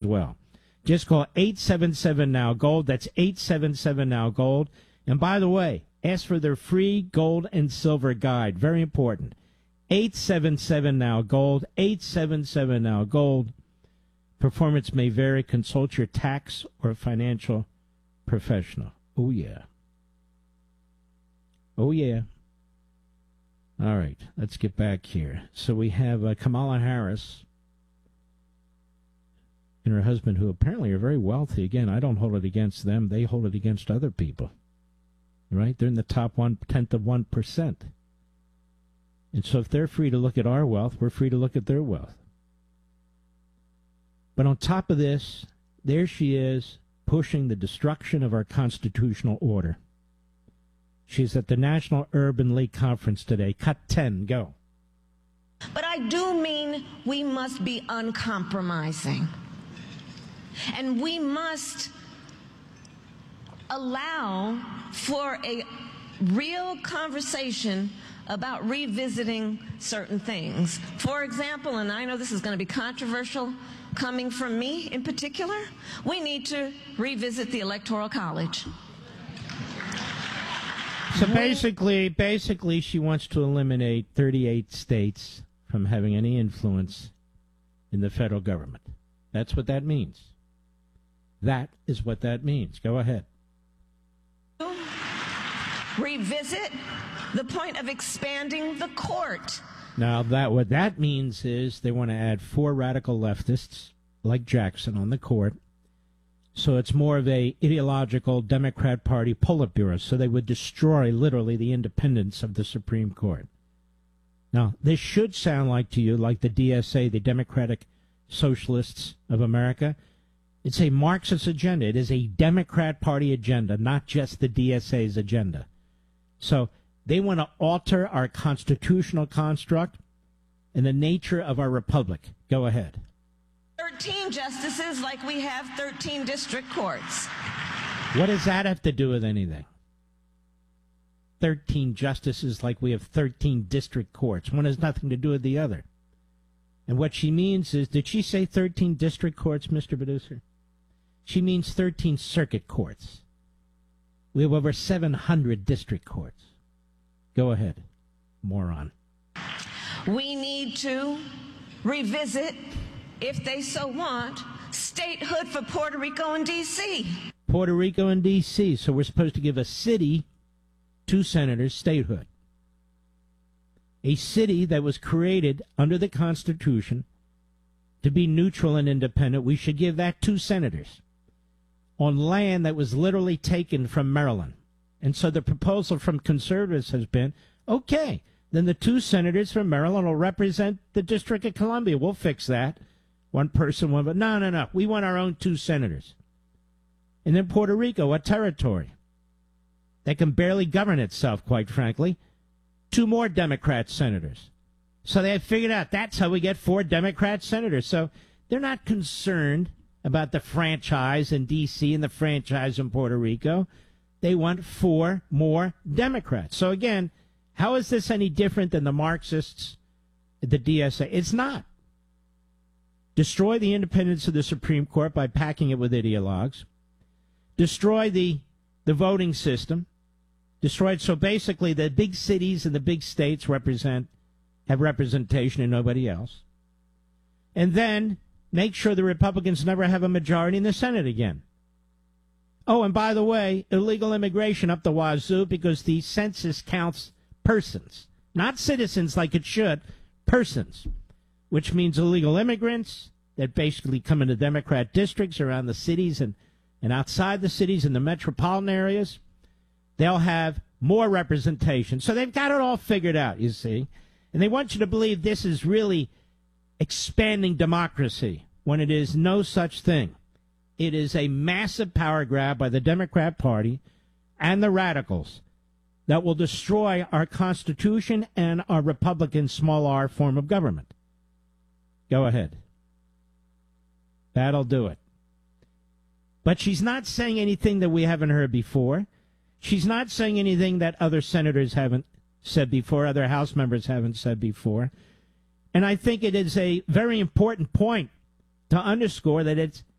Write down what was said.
well. Just call 877-NOW-GOLD. That's 877-NOW-GOLD. And by the way, ask for their free gold and silver guide. Very important. 877-NOW-GOLD. 877-NOW-GOLD. Performance may vary. Consult your tax or financial professional. Oh, yeah. Oh, yeah. All right, let's get back here. So we have Kamala Harris and her husband, who apparently are very wealthy. Again, I don't hold it against them. They hold it against other people. Right? They're in the top 1/10 of 1%. And so if they're free to look at our wealth, we're free to look at their wealth. But on top of this, there she is pushing the destruction of our constitutional order. She's at the National Urban League Conference today. Cut 10, go. But I do mean we must be uncompromising. And we must allow for a real conversation about revisiting certain things. For example, and I know this is going to be controversial coming from me in particular, we need to revisit the Electoral College. So basically, she wants to eliminate 38 states from having any influence in the federal government. That's what that means. That is what that means. Go ahead. Revisit the point of expanding the court. Now, what that means is they want to add 4 radical leftists like Jackson on the court. So it's more of a ideological Democrat Party Politburo. So they would destroy literally the independence of the Supreme Court. Now, this should sound like to you like the DSA, the Democratic Socialists of America. It's a Marxist agenda. It is a Democrat Party agenda, not just the DSA's agenda. So they want to alter our constitutional construct and the nature of our republic. Go ahead. 13 justices like we have 13 district courts. What does that have to do with anything? 13 justices like we have 13 district courts. One has nothing to do with the other. And what she means is, did she say 13 district courts, Mr. Producer? She means 13 circuit courts. We have over 700 district courts. Go ahead, moron. We need to revisit, if they so want, statehood for Puerto Rico and D.C. Puerto Rico and D.C. So we're supposed to give a city, 2 senators, statehood. A city that was created under the Constitution to be neutral and independent, we should give that 2 senators on land that was literally taken from Maryland. And so the proposal from conservatives has been, okay, then the 2 senators from Maryland will represent the District of Columbia. We'll fix that. One person, one, but no. We want our own 2 senators. And then Puerto Rico, a territory that can barely govern itself, quite frankly. 2 more Democrat senators. So they have figured out that's how we get 4 Democrat senators. So they're not concerned about the franchise in D.C. and the franchise in Puerto Rico. They want 4 more Democrats. So again, how is this any different than the Marxists, the DSA? It's not. Destroy the independence of the Supreme Court by packing it with ideologues. Destroy the voting system. Destroy it so basically the big cities and the big states have representation and nobody else. And then make sure the Republicans never have a majority in the Senate again. Oh, and by the way, illegal immigration up the wazoo, because the census counts persons, not citizens like it should, persons, which means illegal immigrants that basically come into Democrat districts around the cities and outside the cities in the metropolitan areas. They'll have more representation. So they've got it all figured out, you see. And they want you to believe this is really expanding democracy when it is no such thing. It is a massive power grab by the Democrat Party and the radicals that will destroy our Constitution and our Republican small r form of government. Go ahead. That'll do it. But she's not saying anything that we haven't heard before. She's not saying anything that other senators haven't said before, other House members haven't said before. And I think it is a very important point to underscore that it's